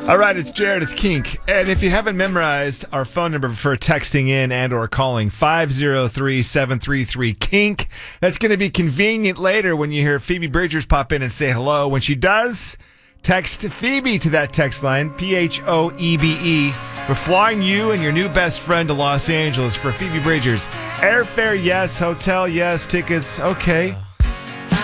All right, it's Jared, it's Kink. And if you haven't memorized our phone number for texting in and or calling, 503-733-KINK. That's going to be convenient later when you hear Phoebe Bridgers pop in and say hello. When she does, text Phoebe to that text line, PHOEBE. We're flying you and your new best friend to Los Angeles for Phoebe Bridgers. Airfare, yes. Hotel, yes. Tickets, okay.